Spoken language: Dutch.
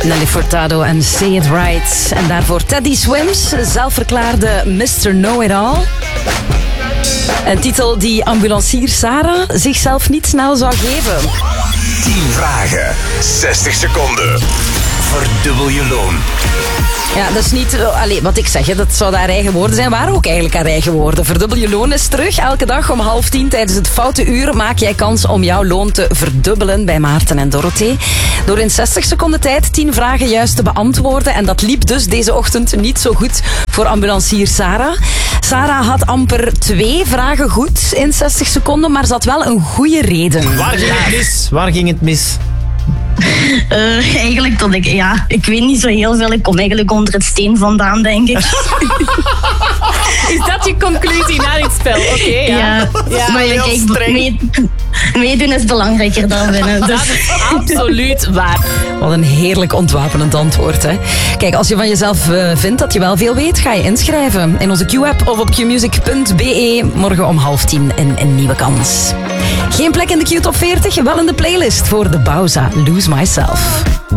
Nelly Furtado en Say It Right. En daarvoor Teddy Swims, zelfverklaarde Mr. Know-It-All. Een titel die ambulancier Sarah zichzelf niet snel zou geven. 10 vragen, 60 seconden. Verdubbel je loon. Ja, dat is niet... wat ik zeg, dat zou haar eigen woorden zijn. Waren ook eigenlijk haar eigen woorden. Verdubbel je loon is terug. Elke dag om 9:30 tijdens het Foute Uur maak jij kans om jouw loon te verdubbelen bij Maarten en Dorothee. Door in 60 seconden tijd 10 vragen juist te beantwoorden. En dat liep dus deze ochtend niet zo goed voor ambulancier Sarah. Sarah had amper 2 vragen goed in 60 seconden, maar ze had wel een goede reden. Waar ging het mis? Eigenlijk dat ik weet niet zo heel veel. Ik kom eigenlijk onder het steen vandaan, denk ik. Is dat je conclusie na dit spel? Oké, ja. Maar kijk, meedoen is belangrijker dan winnen. Dus. Dat is absoluut waar. Wat een heerlijk ontwapenend antwoord, hè. Kijk, als je van jezelf vindt dat je wel veel weet, ga je inschrijven in onze Q-app of op qmusic.be. Morgen om 9:30 een nieuwe kans. Geen plek in de Q-top 40, wel in de playlist voor de Bauza Lose Myself.